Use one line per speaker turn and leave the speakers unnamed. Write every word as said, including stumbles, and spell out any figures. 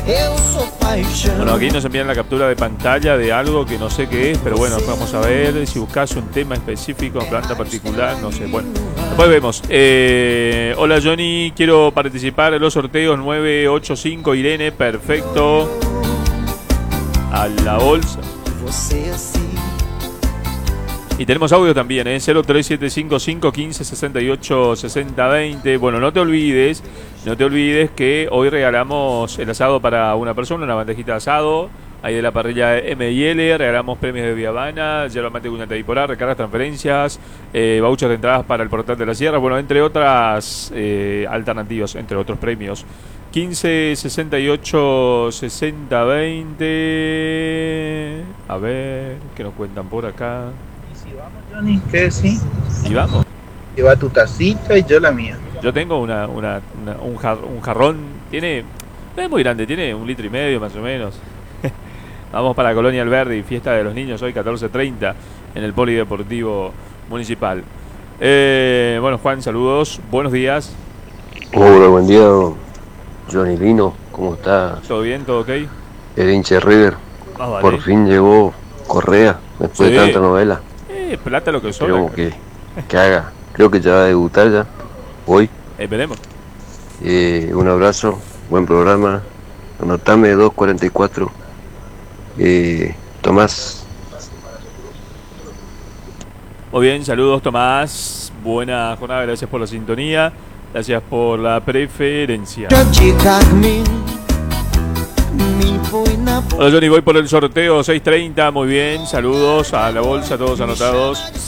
Bueno, aquí nos envían la captura de pantalla de algo que no sé qué es, pero bueno, vamos a ver si buscas un tema específico, planta particular, no sé. Bueno, después vemos. Eh, hola Johnny, quiero participar en los sorteos nueve ocho cinco Irene, perfecto. A la bolsa. Y tenemos audio también, ¿eh? cero tres siete cinco cinco uno cinco seis ocho seis cero dos cero. Bueno, no te olvides, no te olvides que hoy regalamos el asado para una persona, una bandejita de asado, ahí de la parrilla M y L, regalamos premios de Vía Habana, yerba mate cuñata y polar, recargas, transferencias, eh, vouchers de entradas para el portal de la sierra, bueno, entre otras eh, alternativas, entre otros premios. quince sesenta y ocho sesenta veinte. A ver, ¿qué nos cuentan por acá?
Vamos, Johnny, ¿qué sí?
Y vamos.
Lleva tu tacita y yo la mía.
Yo tengo una, una, una un, jar, un jarrón, tiene, no es muy grande, tiene un litro y medio más o menos. Vamos para Colonia Alberdi, fiesta de los niños hoy catorce treinta en el Polideportivo Municipal. Eh, bueno, Juan, saludos, buenos días.
Hola, buen día, Johnny Lino, ¿cómo está?
¿Todo bien? ¿Todo ok?
El hincha River,
Ah, vale.
Por fin llegó Correa, después
Sí.
de tanta novela.
Eh, plata lo que son.
Esperemos que, que haga, creo que ya va a debutar ya, hoy.
Eh, veremos.
Eh, un abrazo, buen programa, anotame dos cuarenta y cuatro. Eh, Tomás.
Muy bien, saludos Tomás, buena jornada, gracias por la sintonía, gracias por la preferencia. Hola Johnny, voy por el sorteo seis treinta, muy bien, saludos a la bolsa, todos anotados.